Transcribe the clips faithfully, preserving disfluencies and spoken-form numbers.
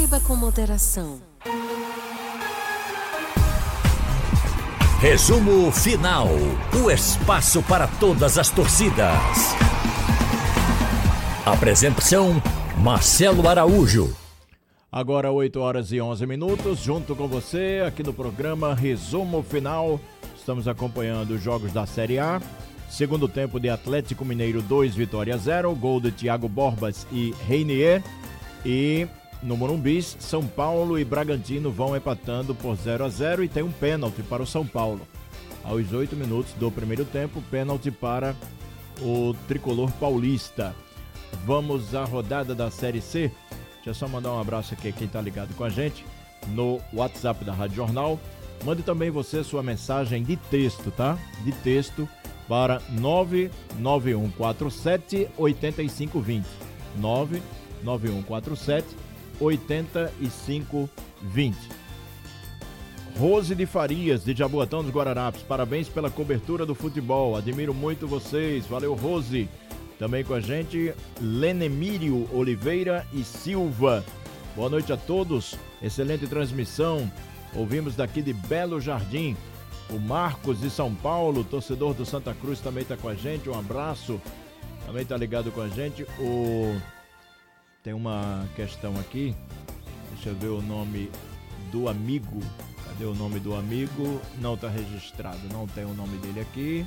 Beba com moderação. Resumo final. O espaço para todas as torcidas. Apresentação: Marcelo Araújo. Agora oito horas e onze minutos, junto com você aqui no programa Resumo Final. Estamos acompanhando os jogos da Série A. Segundo tempo de Atlético Mineiro dois, Vitória zero. Gol de Thiago Borbas e Reinier. E no Morumbi, São Paulo e Bragantino vão empatando por zero a zero e tem um pênalti para o São Paulo. Aos oito minutos do primeiro tempo, pênalti para o tricolor paulista. Vamos à rodada da Série C. Deixa eu só mandar um abraço aqui a quem está ligado com a gente no WhatsApp da Rádio Jornal. Mande também você sua mensagem de texto, tá? De texto para nove nove um quatro sete oito cinco dois zero. nove nove um quatro sete oito cinco dois zero. Rose de Farias, de Jaboatão dos Guararapes. Parabéns pela cobertura do futebol. Admiro muito vocês. Valeu, Rose. Também com a gente, Lenemírio Oliveira e Silva. Boa noite a todos. Excelente transmissão. Ouvimos daqui de Belo Jardim. O Marcos de São Paulo, torcedor do Santa Cruz, também está com a gente. Um abraço. Também está ligado com a gente. O... Tem uma questão aqui. Deixa eu ver o nome do amigo. Cadê o nome do amigo? Não está registrado. Não tem o nome dele aqui.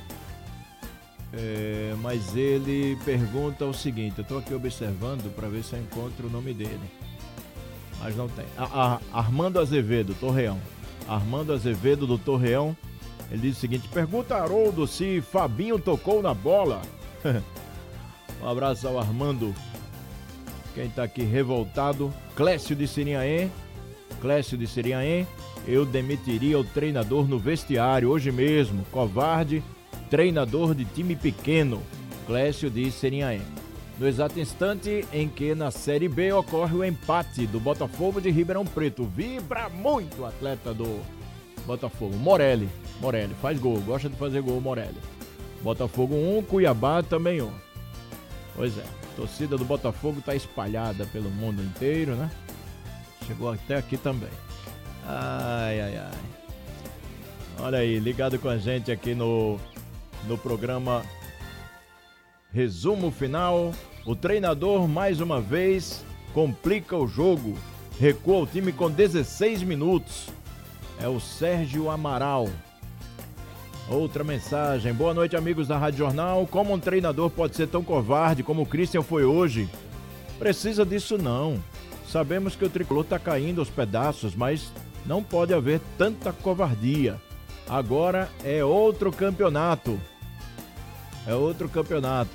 É, mas ele pergunta o seguinte, eu estou aqui observando para ver se eu encontro o nome dele, mas não tem. A, a, Armando Azevedo, Torreão. Armando Azevedo do Torreão, ele diz o seguinte: pergunta a Haroldo se Fabinho tocou na bola. Um abraço ao Armando. Quem está aqui revoltado, Clécio de Sirinhaém. Clécio de Sirinhaém, eu demitiria o treinador no vestiário hoje mesmo, covarde. Treinador de time pequeno, Clécio de Sirinhaém. No exato instante em que na Série B ocorre o empate do Botafogo de Ribeirão Preto. Vibra muito o atleta do Botafogo, Morelli. Morelli faz gol, gosta de fazer gol, Morelli. Botafogo um, Cuiabá também um. Pois é, a torcida do Botafogo está espalhada pelo mundo inteiro, né? Chegou até aqui também. Ai, ai, ai. Olha aí, ligado com a gente aqui no... No programa Resumo Final, o treinador mais uma vez complica o jogo, recua o time com dezesseis minutos. É o Sérgio Amaral. Outra mensagem: boa noite, amigos da Rádio Jornal. Como um treinador pode ser tão covarde como o Christian foi hoje? Precisa disso não. Sabemos que o tricolor está caindo aos pedaços, mas não pode haver tanta covardia. Agora é outro campeonato. É outro campeonato.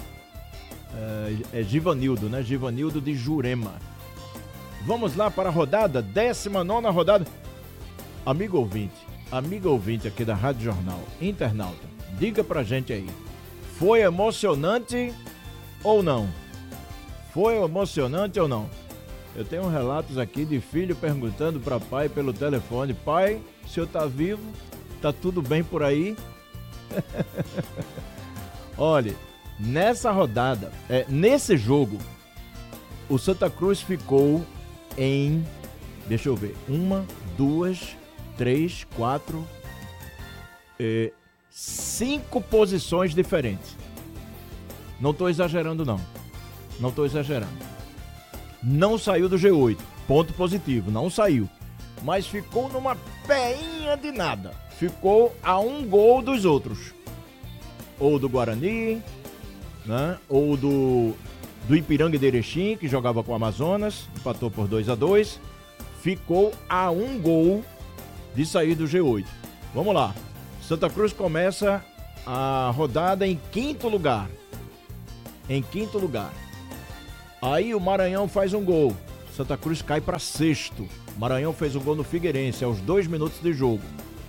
É, é Givanildo, né? Givanildo de Jurema. Vamos lá para a rodada, décima nona rodada. Amigo ouvinte, amigo ouvinte aqui da Rádio Jornal, internauta, diga pra gente aí. Foi emocionante ou não? Foi emocionante ou não? Eu tenho relatos aqui de filho perguntando para pai pelo telefone: pai, o senhor tá vivo? Tá tudo bem por aí? Olha, nessa rodada, é, nesse jogo, o Santa Cruz ficou em, deixa eu ver, uma, duas, três, quatro, é, cinco posições diferentes. Não estou exagerando não, não estou exagerando. Não saiu do G oito, ponto positivo, não saiu. Mas ficou numa peinha de nada. Ficou a um gol dos outros. Ou do Guarani, né? Ou do, do Ipiranga de Erechim, que jogava com o Amazonas, empatou por dois a dois. Ficou a um gol de sair do G oito. Vamos lá. Santa Cruz começa a rodada em quinto lugar. Em quinto lugar. Aí o Maranhão faz um gol. Santa Cruz cai para sexto. O Maranhão fez um gol no Figueirense aos dois minutos de jogo.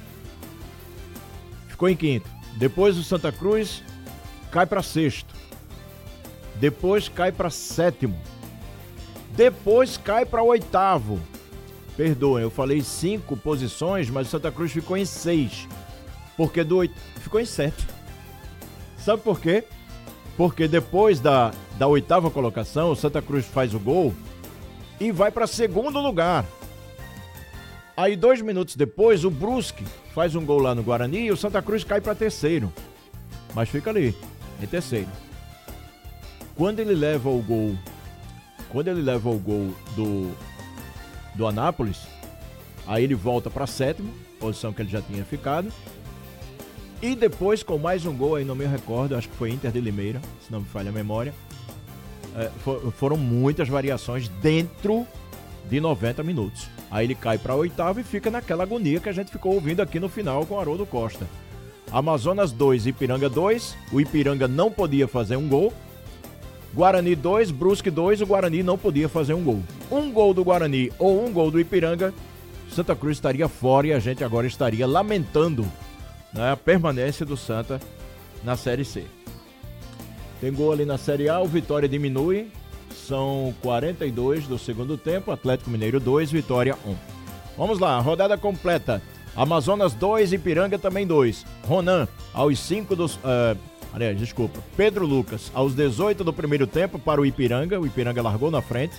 Ficou em quinto. Depois o Santa Cruz cai para sexto. Depois cai para sétimo. Depois cai para oitavo. Perdoem, eu falei cinco posições, mas o Santa Cruz ficou em seis. Porque do oito... ficou em sete. Sabe por quê? Porque depois da, da oitava colocação, o Santa Cruz faz o gol e vai para segundo lugar. Aí, dois minutos depois, o Brusque faz um gol lá no Guarani e o Santa Cruz cai para terceiro. Mas fica ali, em terceiro. Quando ele leva o gol, quando ele leva o gol do, do Anápolis, aí ele volta para sétimo, posição que ele já tinha ficado. E depois, com mais um gol, aí não me recordo, acho que foi Inter de Limeira, se não me falha a memória. É, for, foram muitas variações dentro de noventa minutos. Aí ele cai para oitavo e fica naquela agonia que a gente ficou ouvindo aqui no final com o Haroldo Costa. Amazonas dois, Ipiranga dois, o Ipiranga não podia fazer um gol. Guarani dois, Brusque dois, o Guarani não podia fazer um gol. Um gol do Guarani ou um gol do Ipiranga, Santa Cruz estaria fora e a gente agora estaria lamentando, né, a permanência do Santa na Série C. Tem gol ali na Série A, o Vitória diminui, são quarenta e dois do segundo tempo, Atlético Mineiro dois, Vitória um. Vamos lá, rodada completa. Amazonas dois, Ipiranga também dois. Ronan, aos cinco dos... Uh, aliás, desculpa. Pedro Lucas, aos dezoito do primeiro tempo para o Ipiranga. O Ipiranga largou na frente.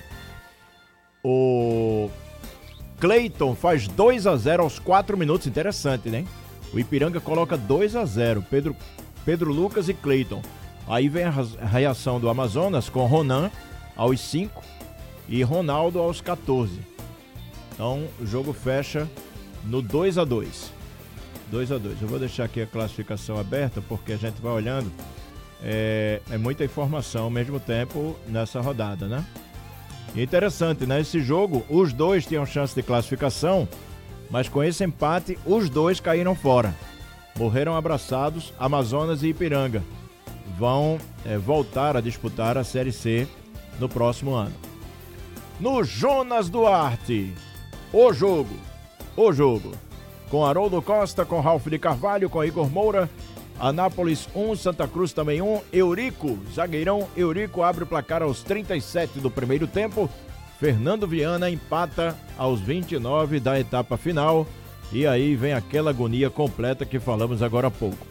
O Cleiton faz dois a zero aos quatro minutos. Interessante, né? O Ipiranga coloca dois a zero. Pedro, Pedro Lucas e Cleiton. Aí vem a reação do Amazonas com Ronan aos cinco e Ronaldo aos quatorze. Então, o jogo fecha no dois a dois. dois a dois. Eu vou deixar aqui a classificação aberta porque a gente vai olhando. É, é muita informação ao mesmo tempo nessa rodada, né? E interessante, né? Esse jogo, os dois tinham chance de classificação, mas com esse empate, os dois caíram fora. Morreram abraçados, Amazonas e Ipiranga. Vão é, voltar a disputar a Série C no próximo ano. No Jonas Duarte, o jogo, o jogo. Com Haroldo Costa, com Ralf de Carvalho, com Igor Moura, Anápolis um, Santa Cruz também um, Eurico, zagueirão Eurico abre o placar aos trinta e sete do primeiro tempo, Fernando Viana empata aos vinte e nove da etapa final, e aí vem aquela agonia completa que falamos agora há pouco.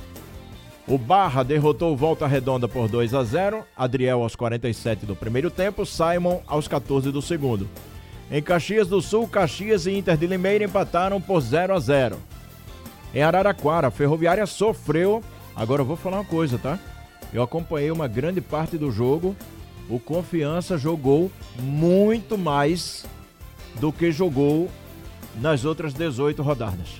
O Barra derrotou o Volta Redonda por dois a zero, Adriel aos quarenta e sete do primeiro tempo, Simon aos quatorze do segundo. Em Caxias do Sul, Caxias e Inter de Limeira empataram por zero a zero. Em Araraquara, a Ferroviária sofreu. Agora eu vou falar uma coisa, tá? Eu acompanhei uma grande parte do jogo. O Confiança jogou muito mais do que jogou nas outras dezoito rodadas.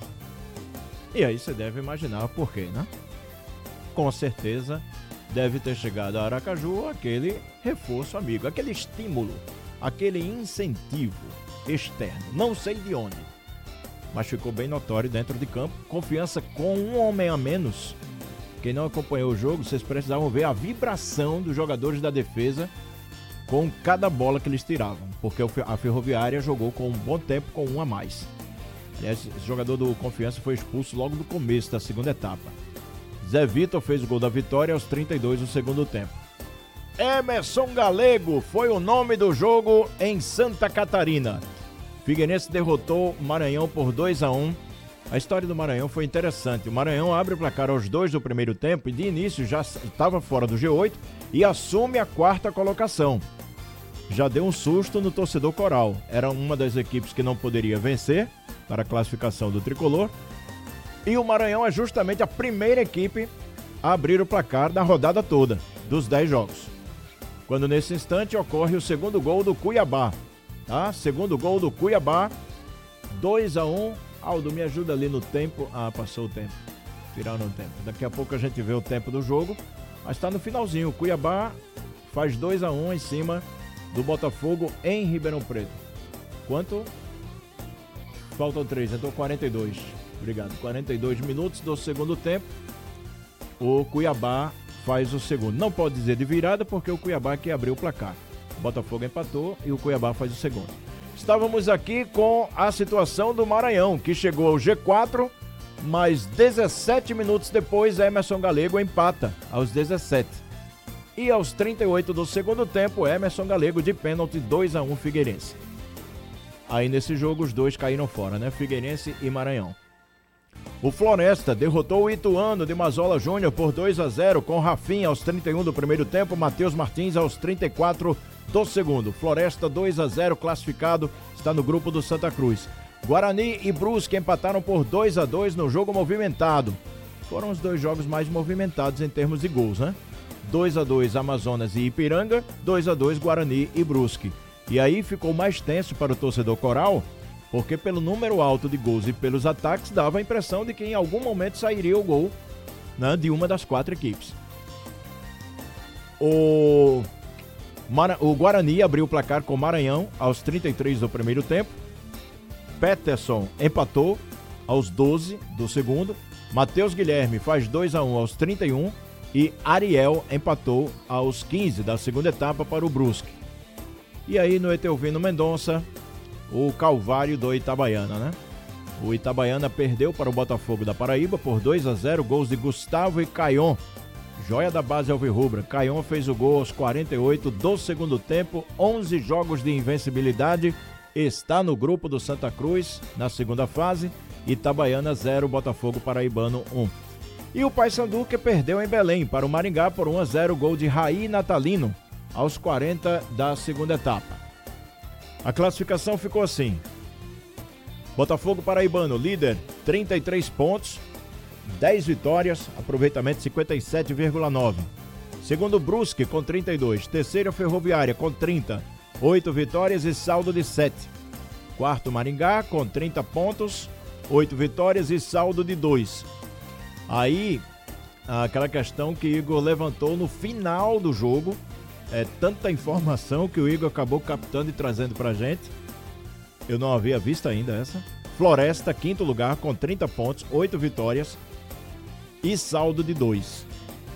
E aí você deve imaginar por quê, né? Com certeza deve ter chegado a Aracaju aquele reforço amigo, aquele estímulo, aquele incentivo externo, não sei de onde, mas ficou bem notório dentro de campo. Confiança com um homem a menos. Quem não acompanhou o jogo, vocês precisavam ver a vibração dos jogadores da defesa com cada bola que eles tiravam, porque a Ferroviária jogou com um bom tempo com um a mais. Aliás, esse jogador do Confiança foi expulso logo no começo da segunda etapa. Zé Vitor fez o gol da vitória aos trinta e dois do segundo tempo. Emerson Galego foi o nome do jogo em Santa Catarina. Figueirense derrotou o Maranhão por dois a um. A história do Maranhão foi interessante. O Maranhão abre o placar aos dois do primeiro tempo e de início já estava fora do G oito e assume a quarta colocação. Já deu um susto no torcedor coral. Era uma das equipes que não poderia vencer para a classificação do tricolor. E o Maranhão é justamente a primeira equipe a abrir o placar da rodada toda, dos dez jogos. Quando nesse instante ocorre o segundo gol do Cuiabá. Tá? Segundo gol do Cuiabá, dois a um. Aldo, me ajuda ali no tempo. Ah, passou o tempo. Tiraram o tempo. Daqui a pouco a gente vê o tempo do jogo. Mas está no finalzinho. O Cuiabá faz dois a um em cima do Botafogo em Ribeirão Preto. Quanto? Faltam três, então quarenta e dois. Obrigado. quarenta e dois minutos do segundo tempo. O Cuiabá faz o segundo. Não pode dizer de virada porque o Cuiabá que abriu o placar. O Botafogo empatou e o Cuiabá faz o segundo. Estávamos aqui com a situação do Maranhão, que chegou ao G quatro, mas dezessete minutos depois Emerson Galego empata aos dezessete. E aos trinta e oito do segundo tempo, Emerson Galego de pênalti, dois a um Figueirense. Aí nesse jogo os dois caíram fora, né? Figueirense e Maranhão. O Floresta derrotou o Ituano de Mazola Júnior por dois a zero com Rafinha aos trinta e um do primeiro tempo, Matheus Martins aos trinta e quatro do segundo. Floresta dois a zero classificado, está no grupo do Santa Cruz. Guarani e Brusque empataram por dois a dois no jogo movimentado. Foram os dois jogos mais movimentados em termos de gols, né? dois a dois Amazonas e Ipiranga, dois a dois Guarani e Brusque. E aí ficou mais tenso para o torcedor coral, porque pelo número alto de gols e pelos ataques dava a impressão de que em algum momento sairia o gol, né, de uma das quatro equipes. O, Mara... o Guarani abriu o placar com Maranhão aos trinta e três do primeiro tempo. Peterson empatou aos doze do segundo. Matheus Guilherme faz dois a um aos trinta e um e Ariel empatou aos quinze da segunda etapa para o Brusque. E aí no Etelvino Mendonça, o Calvário do Itabaiana, né? O Itabaiana perdeu para o Botafogo da Paraíba por dois a zero, gols de Gustavo e Caion. Joia da base alvirrubra. Caion fez o gol aos quarenta e oito do segundo tempo, onze jogos de invencibilidade, está no grupo do Santa Cruz na segunda fase. Itabaiana zero, Botafogo Paraibano um. E o Paysandu que perdeu em Belém para o Maringá por um a zero, gol de Raí Natalino aos quarenta da segunda etapa. A classificação ficou assim: Botafogo Paraibano, líder, trinta e três pontos, dez vitórias, aproveitamento cinquenta e sete vírgula nove. Segundo Brusque com trinta e dois, terceiro Ferroviária com trinta, oito vitórias e saldo de sete. Quarto Maringá com trinta pontos, oito vitórias e saldo de dois. Aí, aquela questão que o Igor levantou no final do jogo, é tanta informação que o Igor acabou captando e trazendo pra gente. Eu não havia visto ainda essa. Floresta, quinto lugar, com trinta pontos, oito vitórias e saldo de dois.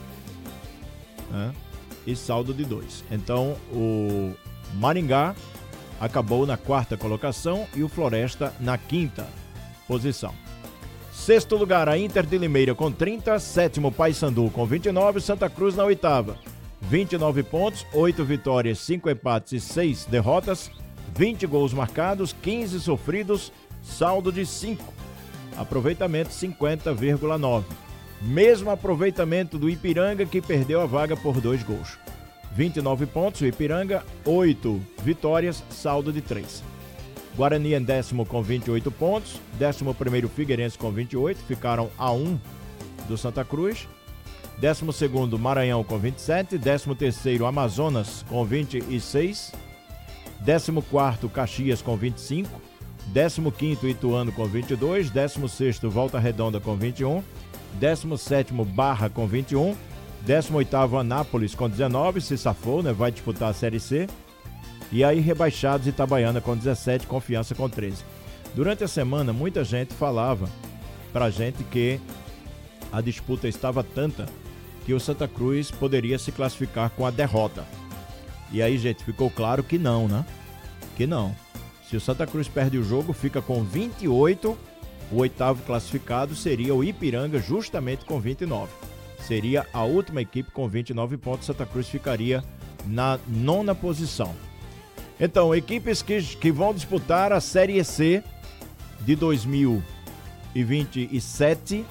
É, e saldo de dois. Então, o Maringá acabou na quarta colocação e o Floresta na quinta posição. Sexto lugar, a Inter de Limeira com trinta, sétimo Paysandu com vinte e nove, Santa Cruz na oitava. vinte e nove pontos, oito vitórias, cinco empates e seis derrotas, vinte gols marcados, quinze sofridos, saldo de cinco. Aproveitamento cinquenta vírgula nove. Mesmo aproveitamento do Ipiranga, que perdeu a vaga por dois gols. vinte e nove pontos, o Ipiranga, oito vitórias, saldo de três. Guarani em décimo com vinte e oito pontos, décimo primeiro Figueirense com vinte e oito, ficaram a um do Santa Cruz. Décimo segundo Maranhão com vinte e sete, décimo terceiro Amazonas com vinte e seis, décimo quarto Caxias com vinte e cinco, décimo quinto Ituano com vinte e dois, décimo sexto Volta Redonda com vinte e um, décimo sétimo Barra com vinte e um, décimo oitavo Anápolis com dezenove, se safou, né? Vai disputar a Série C. E aí rebaixados Itabaiana com dezessete, Confiança com treze. Durante a semana muita gente falava pra gente que a disputa estava tanta que o Santa Cruz poderia se classificar com a derrota. E aí, gente, ficou claro que não, né? Que não. Se o Santa Cruz perde o jogo, fica com vinte e oito, o oitavo classificado seria o Ipiranga, justamente com vinte e nove. Seria a última equipe com vinte e nove pontos, Santa Cruz ficaria na nona posição. Então, equipes que, que vão disputar a Série C de dois mil e vinte e sete,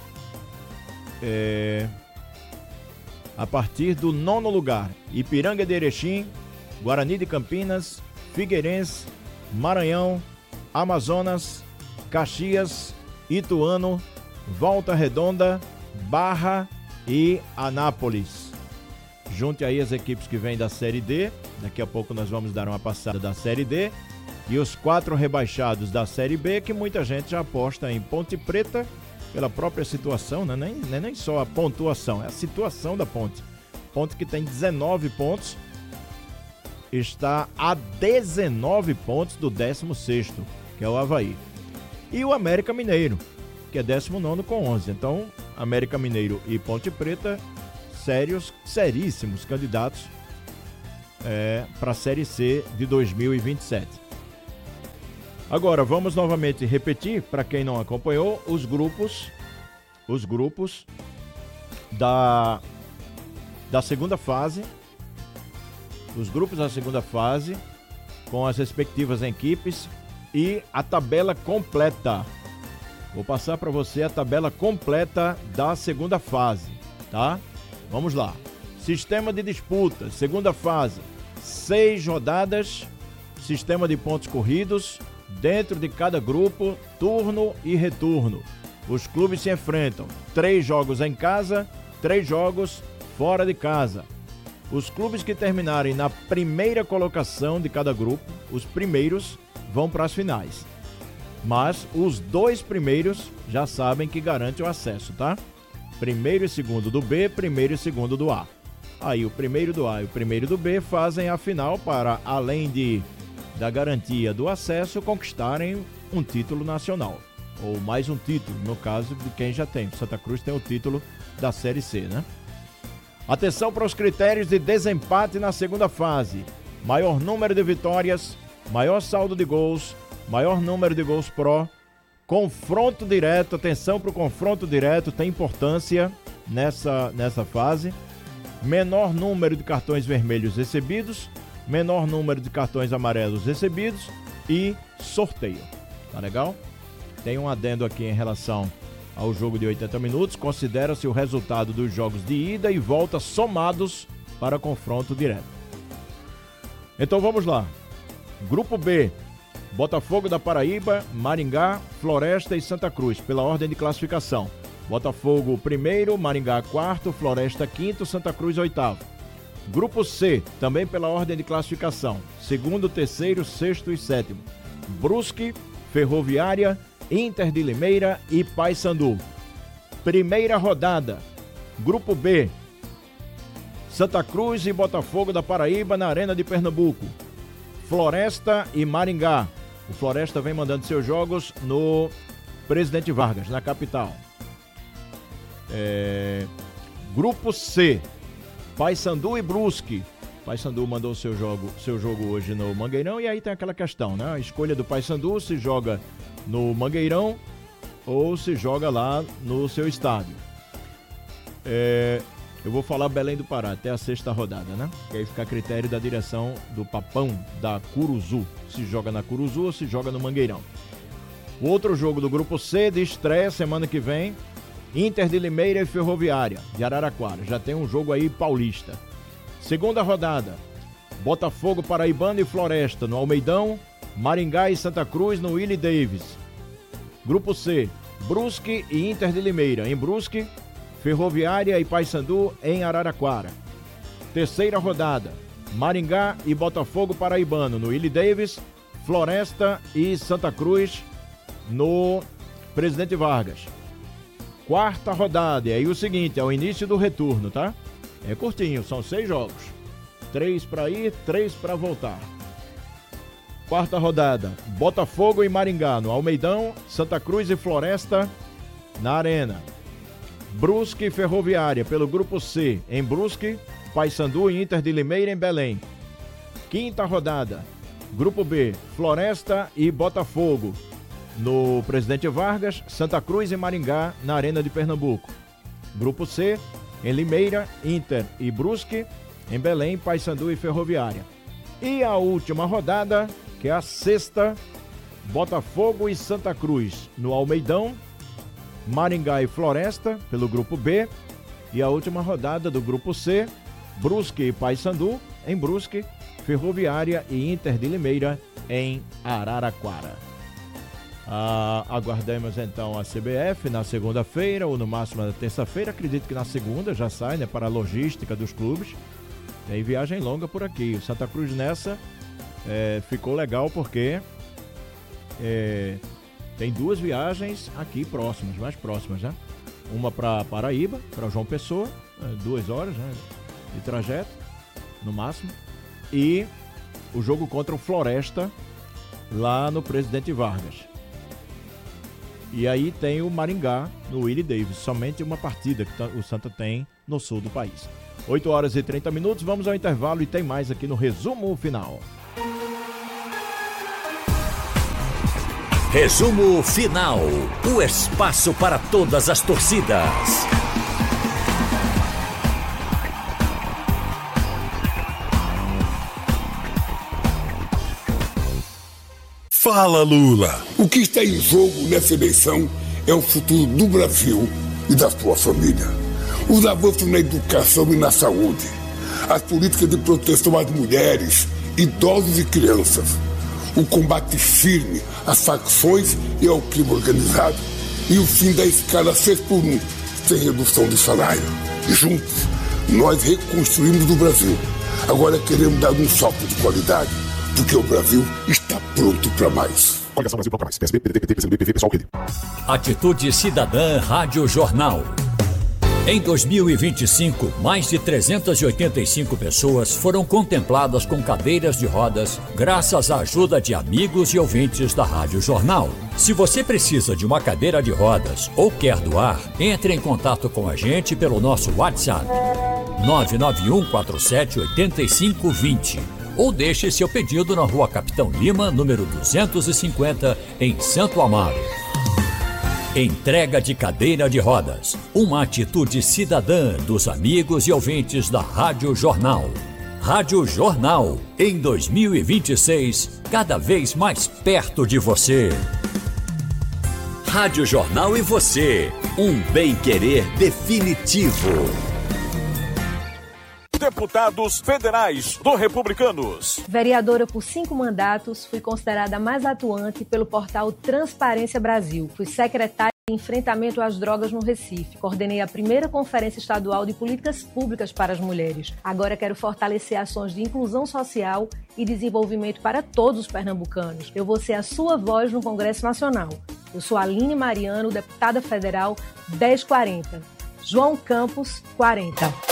é, a partir do nono lugar: Ipiranga de Erechim, Guarani de Campinas, Figueirense, Maranhão, Amazonas, Caxias, Ituano, Volta Redonda, Barra e Anápolis. Junte aí as equipes que vêm da Série D. Daqui a pouco nós vamos dar uma passada da Série D. E os quatro rebaixados da Série B, que muita gente já aposta em Ponte Preta, pela própria situação, né? nem, nem, nem só a pontuação, é a situação da Ponte. Ponte que tem dezenove pontos, está a dezenove pontos do décimo sexto, que é o Avaí. E o América Mineiro, que é décimo nono com onze. Então, América Mineiro e Ponte Preta, sérios, seríssimos candidatos é, para a Série C de dois mil e vinte e sete. Agora, vamos novamente repetir, para quem não acompanhou, os grupos, os grupos da, da segunda fase, os grupos da segunda fase, com as respectivas equipes e a tabela completa. Vou passar para você a tabela completa da segunda fase, tá? Vamos lá. Sistema de disputa, segunda fase, seis rodadas, sistema de pontos corridos, dentro de cada grupo, turno e retorno. Os clubes se enfrentam, três jogos em casa, três jogos fora de casa. Os clubes que terminarem na primeira colocação de cada grupo, os primeiros, vão para as finais. Mas os dois primeiros já sabem que garante o acesso, tá? Primeiro e segundo do B, primeiro e segundo do A. Aí o primeiro do A e o primeiro do B fazem a final para, além de da garantia do acesso, conquistarem um título nacional. Ou mais um título, no caso de quem já tem. Santa Cruz tem o título da Série C, né? Atenção para os critérios de desempate na segunda fase. Maior número de vitórias, maior saldo de gols, maior número de gols pró, confronto direto, atenção para o confronto direto, tem importância nessa, nessa fase. Menor número de cartões vermelhos recebidos, menor número de cartões amarelos recebidos e sorteio. Tá legal? Tem um adendo aqui em relação ao jogo de oitenta minutos. Considera-se o resultado dos jogos de ida e volta somados para confronto direto. Então vamos lá. Grupo B. Botafogo da Paraíba, Maringá, Floresta e Santa Cruz, pela ordem de classificação. Botafogo primeiro, Maringá quarto, Floresta quinto, Santa Cruz oitavo. Grupo C, também pela ordem de classificação. Segundo, terceiro, sexto e sétimo. Brusque, Ferroviária, Inter de Limeira e Paysandu. Primeira rodada. Grupo B. Santa Cruz e Botafogo da Paraíba na Arena de Pernambuco. Floresta e Maringá. O Floresta vem mandando seus jogos no Presidente Vargas, na capital. É... Grupo C. Paysandu e Brusque. Paysandu mandou seu jogo, seu jogo hoje no Mangueirão, e aí tem aquela questão, né? A escolha do Paysandu, se joga no Mangueirão ou se joga lá no seu estádio. É... Eu vou falar Belém do Pará, até a sexta rodada, né? Que aí fica a critério da direção do Papão da Curuzu. Se joga na Curuzu ou se joga no Mangueirão. O outro jogo do Grupo C, de estreia, semana que vem, Inter de Limeira e Ferroviária, de Araraquara. Já tem um jogo aí paulista. Segunda rodada, Botafogo Paraibano e Floresta, no Almeidão, Maringá e Santa Cruz, no Willie Davis. Grupo C, Brusque e Inter de Limeira, em Brusque, Ferroviária e Paysandu em Araraquara. Terceira rodada, Maringá e Botafogo Paraibano no Willie Davis, Floresta e Santa Cruz no Presidente Vargas. Quarta rodada, e aí o seguinte, é o início do retorno, tá? É curtinho, são seis jogos. Três para ir, três para voltar. Quarta rodada, Botafogo e Maringá no Almeidão, Santa Cruz e Floresta na Arena. Brusque e Ferroviária pelo Grupo C em Brusque, Paysandu e Inter de Limeira em Belém. Quinta rodada, Grupo B, Floresta e Botafogo no Presidente Vargas, Santa Cruz e Maringá na Arena de Pernambuco. Grupo C, em Limeira, Inter e Brusque, em Belém, Paysandu e Ferroviária. E a última rodada, que é a sexta, Botafogo e Santa Cruz no Almeidão, Maringá e Floresta, pelo Grupo B. E a última rodada do Grupo C, Brusque e Paysandu, em Brusque, Ferroviária e Inter de Limeira, em Araraquara. Ah, aguardemos então a C B F na segunda-feira, ou no máximo na terça-feira. Acredito que na segunda já sai, né, para a logística dos clubes. Tem viagem longa por aqui. O Santa Cruz nessa é, ficou legal porque... É, tem duas viagens aqui próximas, mais próximas, né? Uma para Paraíba, para João Pessoa, duas horas, né, de trajeto, no máximo. E o jogo contra o Floresta, lá no Presidente Vargas. E aí tem o Maringá, no Willie Davis. Somente uma partida que o Santa tem no sul do país. oito horas e trinta minutos, vamos ao intervalo e tem mais aqui no Resumo Final. Resumo Final. O espaço para todas as torcidas. Fala, Lula. O que está em jogo nessa eleição é o futuro do Brasil e da sua família. Os avanços na educação e na saúde, as políticas de proteção às mulheres, idosos e crianças, o combate firme às facções e ao crime organizado e o fim da escala seis por um, sem redução de salário. Juntos, nós reconstruímos o Brasil. Agora queremos dar um salto de qualidade, porque o Brasil está pronto para mais. Coligação Brasil para mais. P S B, P D T, P T, P C B, P V, Pessoal, Rede. Atitude Cidadã Rádio Jornal. Em dois mil e vinte e cinco, mais de trezentas e oitenta e cinco pessoas foram contempladas com cadeiras de rodas graças à ajuda de amigos e ouvintes da Rádio Jornal. Se você precisa de uma cadeira de rodas ou quer doar, entre em contato com a gente pelo nosso WhatsApp nove nove um quatro sete oito cinco dois zero ou deixe seu pedido na Rua Capitão Lima, número duzentos e cinquenta, em Santo Amaro. Entrega de cadeira de rodas, uma atitude cidadã dos amigos e ouvintes da Rádio Jornal. Rádio Jornal, em dois mil e vinte e seis, cada vez mais perto de você. Rádio Jornal e você, um bem-querer definitivo. Deputados federais do Republicanos. Vereadora por cinco mandatos, fui considerada a mais atuante pelo portal Transparência Brasil. Fui secretária de enfrentamento às drogas no Recife. Coordenei a primeira Conferência Estadual de Políticas Públicas para as Mulheres. Agora quero fortalecer ações de inclusão social e desenvolvimento para todos os pernambucanos. Eu vou ser a sua voz no Congresso Nacional. Eu sou Aline Mariano, deputada federal dez quarenta. João Campos, quarenta.